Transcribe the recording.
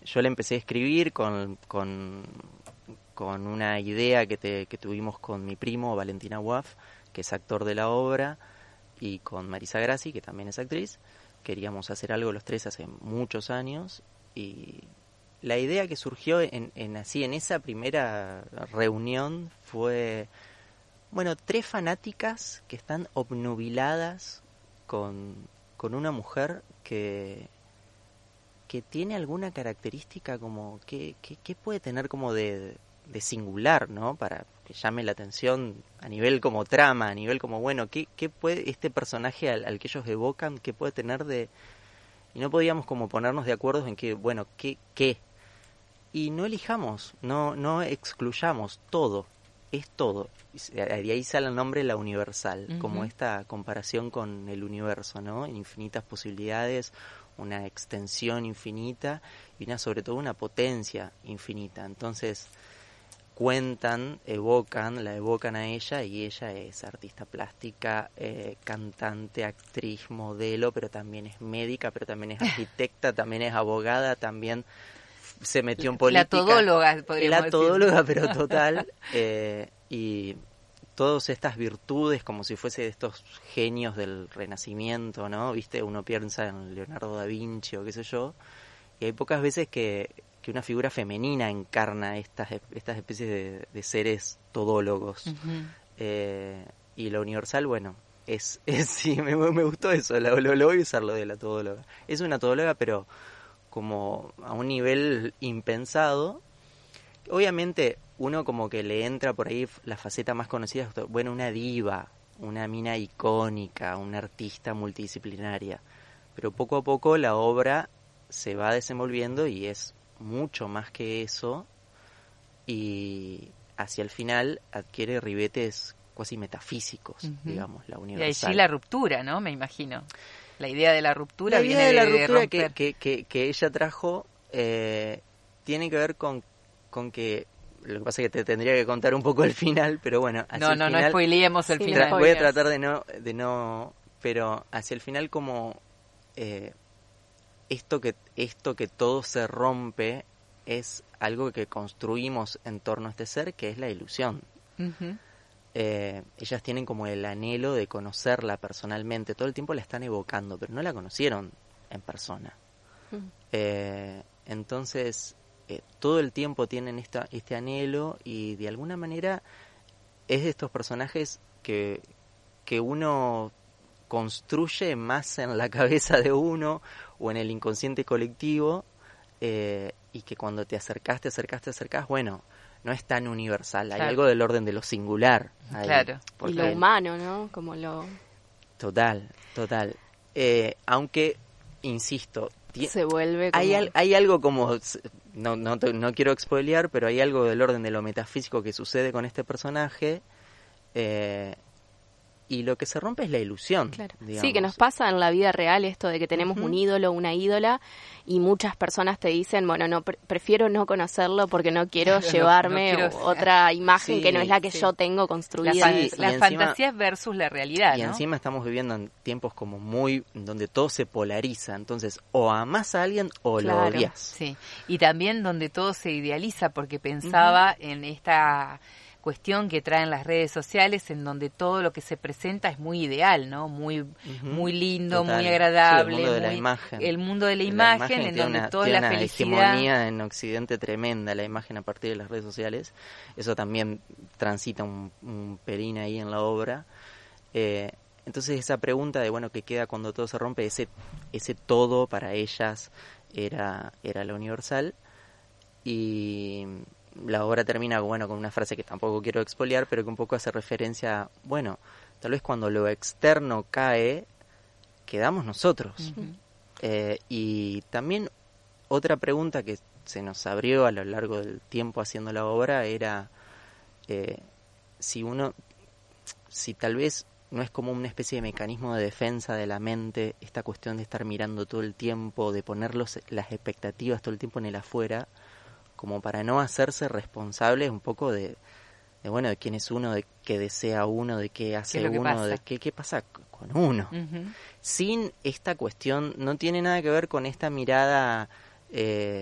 yo le empecé a escribir con una idea que tuvimos con mi primo, Valentina Waff, que es actor de la obra, y con Marisa Grassi, que también es actriz. Queríamos hacer algo los tres hace muchos años, y la idea que surgió en esa primera reunión fue, bueno, tres fanáticas que están obnubiladas con una mujer que tiene alguna característica como que puede tener como de singular, ¿no? Para que llame la atención a nivel como trama, a nivel como, bueno, ¿qué puede este personaje al que ellos evocan, qué puede tener de...? Y no podíamos como ponernos de acuerdo en que, bueno, ¿qué? Y no elijamos, no excluyamos, todo, es todo. De ahí sale el nombre La Universal, como esta comparación con el universo, ¿no? Infinitas posibilidades, una extensión infinita y sobre todo una potencia infinita. Entonces la evocan a ella, y ella es artista plástica, cantante, actriz, modelo, pero también es médica, pero también es arquitecta, también es abogada, también se metió en política. La todóloga, podríamos decir. La todóloga, pero total. Y todas estas virtudes, como si fuese de estos genios del Renacimiento, ¿no? ¿Viste? Uno piensa en Leonardo da Vinci o qué sé yo, y hay pocas veces que una figura femenina encarna estas especies de seres todólogos. Y La Universal, bueno, sí, me gustó eso, lo voy a usar, lo de la todóloga. Es una todóloga, pero como a un nivel impensado. Obviamente uno como que le entra por ahí la faceta más conocida, bueno, una diva, una mina icónica, una artista multidisciplinaria, pero poco a poco la obra se va desenvolviendo y es mucho más que eso, y hacia el final adquiere ribetes cuasi metafísicos, digamos, La Universal. Y ahí sí la ruptura, ¿no? Me imagino. La idea de la ruptura la viene idea de la ruptura romper. que ella trajo tiene que ver con que, lo que pasa es que te tendría que contar un poco el final, pero bueno, hacia el final, no spoileemos el final. Voy a tratar de no, pero hacia el final como esto que todo se rompe es algo que construimos en torno a este ser, que es la ilusión. Ellas tienen como el anhelo de conocerla personalmente, todo el tiempo la están evocando, pero no la conocieron en persona. Entonces todo el tiempo tienen este anhelo, y de alguna manera es de estos personajes que uno construye más en la cabeza de uno o en el inconsciente colectivo, y que cuando te acercás, bueno, no es tan universal, hay algo del orden de lo singular ahí, claro, y lo humano, ¿no? Como lo... Total. Aunque, insisto, se vuelve como... hay algo como, no quiero spoilear, pero hay algo del orden de lo metafísico que sucede con este personaje, y lo que se rompe es la ilusión. Claro. Digamos. Sí, que nos pasa en la vida real esto de que tenemos un ídolo, una ídola, y muchas personas te dicen, bueno, no prefiero no conocerlo porque no quiero llevarme otra imagen que no es la que yo tengo construida. Las fantasías versus la realidad, y ¿no? encima estamos viviendo en tiempos como muy, donde todo se polariza, entonces o amás a alguien o lo odias. Sí, y también donde todo se idealiza, porque pensaba en esta cuestión que traen las redes sociales, en donde todo lo que se presenta es muy ideal, ¿no? Muy lindo, total, muy agradable. Sí, el mundo de la imagen. El mundo de la imagen, en donde toda la felicidad... Una hegemonía en Occidente tremenda, la imagen a partir de las redes sociales. Eso también transita un pelín ahí en la obra. Entonces esa pregunta de, bueno, ¿qué queda cuando todo se rompe? Ese todo para ellas era La Universal. Y la obra termina, bueno, con una frase que tampoco quiero expoliar, pero que un poco hace referencia a, bueno, tal vez cuando lo externo cae, quedamos nosotros. Y también otra pregunta que se nos abrió a lo largo del tiempo haciendo la obra era si tal vez no es como una especie de mecanismo de defensa de la mente, esta cuestión de estar mirando todo el tiempo, de poner las expectativas todo el tiempo en el afuera, como para no hacerse responsable un poco de bueno, de quién es uno, de qué desea uno, de qué hace uno, de qué pasa con uno. Sin esta cuestión, no tiene nada que ver con esta mirada